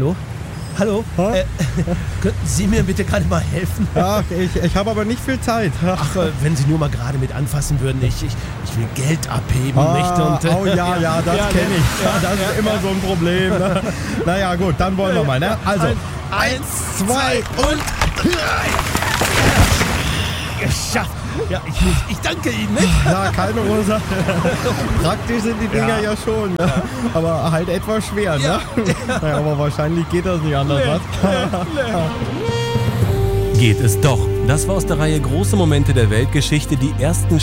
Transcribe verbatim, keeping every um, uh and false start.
Hallo? Hallo? Ha? Äh, könnten Sie mir bitte gerade mal helfen? Ja, ich, ich habe aber nicht viel Zeit. Ach, äh, wenn Sie nur mal gerade mit anfassen würden. Ich, ich, ich will Geld abheben, Ah, nicht? Und, äh, oh ja, ja, das ja, kenne ich. ja, Ja, das ja, ist immer ja. so ein Problem. Ne? Naja, gut, dann wollen wir mal. Ne? Also, Ein- eins, zwei und drei. Geschafft. Ja, ich, ich danke Ihnen, nicht? ja, keine Ursache. Praktisch sind die Dinger ja, Ja. schon. Ne? Aber halt etwas schwer. Ne? Ja. Naja, aber wahrscheinlich geht das nicht anders. was? Geht es doch. Das war aus der Reihe Große Momente der Weltgeschichte, die ersten